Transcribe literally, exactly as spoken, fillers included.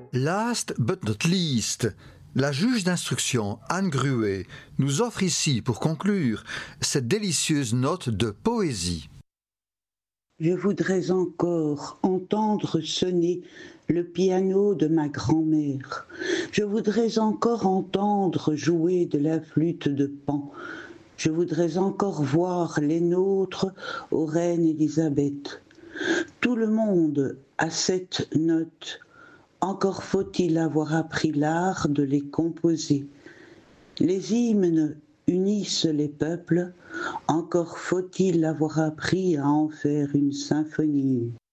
Last but not least, la juge d'instruction Anne Gruet nous offre ici, pour conclure, cette délicieuse note de poésie. Je voudrais encore entendre sonner le piano de ma grand-mère. Je voudrais encore entendre jouer de la flûte de Pan. Je voudrais encore voir les nôtres aux reines Élisabeth. Tout le monde a cette note. Encore faut-il avoir appris l'art de les composer. Les hymnes unissent les peuples, encore faut-il avoir appris à en faire une symphonie.